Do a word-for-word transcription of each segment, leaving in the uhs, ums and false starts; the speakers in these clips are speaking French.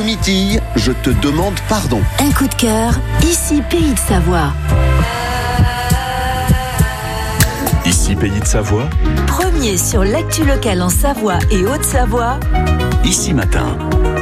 Domitille, je te demande pardon. Un coup de cœur, ici Pays de Savoie. Ici Pays de Savoie. Premier sur l'actu locale en Savoie et Haute-Savoie. Ici Matin.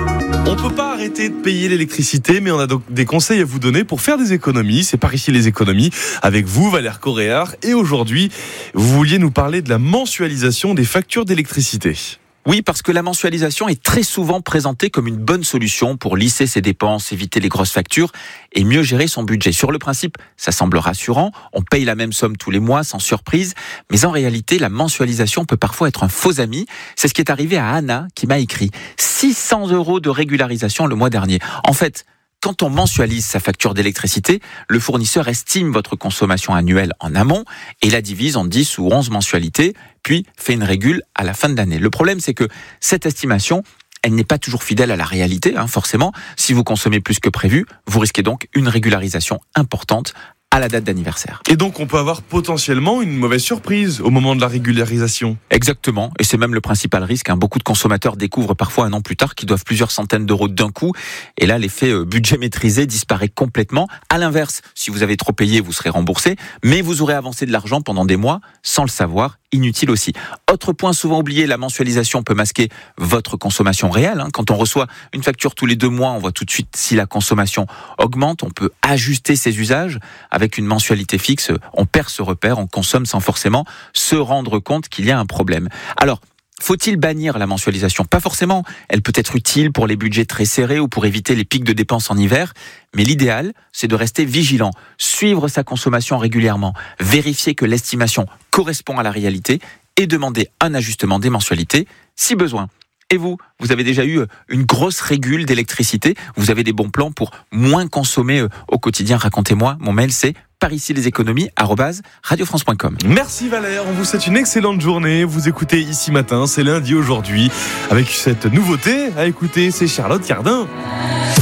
On peut pas arrêter de payer l'électricité, mais on a donc des conseils à vous donner pour faire des économies. C'est par ici les économies avec vous, Valère Coréard. Et aujourd'hui, vous vouliez nous parler de la mensualisation des factures d'électricité. Oui, parce que la mensualisation est très souvent présentée comme une bonne solution pour lisser ses dépenses, éviter les grosses factures et mieux gérer son budget. Sur le principe, ça semble rassurant, on paye la même somme tous les mois sans surprise, mais en réalité, la mensualisation peut parfois être un faux ami. C'est ce qui est arrivé à Anna qui m'a écrit six cents euros de régularisation le mois dernier. En fait, quand on mensualise sa facture d'électricité, le fournisseur estime votre consommation annuelle en amont et la divise en dix ou onze mensualités, puis fait une régule à la fin de l'année. Le problème, c'est que cette estimation, elle n'est pas toujours fidèle à la réalité, hein, forcément. Si vous consommez plus que prévu, vous risquez donc une régularisation importante à la date d'anniversaire. Et donc on peut avoir potentiellement une mauvaise surprise au moment de la régularisation. Exactement, et c'est même le principal risque. Hein. Beaucoup de consommateurs découvrent parfois un an plus tard qu'ils doivent plusieurs centaines d'euros d'un coup, et là l'effet euh, budget maîtrisé disparaît complètement. À l'inverse, si vous avez trop payé, vous serez remboursé, mais vous aurez avancé de l'argent pendant des mois sans le savoir. Inutile aussi. Autre point souvent oublié, la mensualisation peut masquer votre consommation réelle. Hein. Quand on reçoit une facture tous les deux mois, on voit tout de suite si la consommation augmente. On peut ajuster ses usages. Avec une mensualité fixe, on perd ce repère, on consomme sans forcément se rendre compte qu'il y a un problème. Alors, faut-il bannir la mensualisation ? Pas forcément. Elle peut être utile pour les budgets très serrés ou pour éviter les pics de dépenses en hiver. Mais l'idéal, c'est de rester vigilant, suivre sa consommation régulièrement, vérifier que l'estimation correspond à la réalité et demander un ajustement des mensualités si besoin. Et vous, vous avez déjà eu une grosse régule d'électricité ? Vous avez des bons plans pour moins consommer au quotidien ? Racontez-moi. Mon mail, c'est par ici les économies arobase radio france point com. Merci Valère, on vous souhaite une excellente journée. Vous écoutez Ici Matin, c'est lundi aujourd'hui, avec cette nouveauté à écouter, c'est Charlotte Cardin.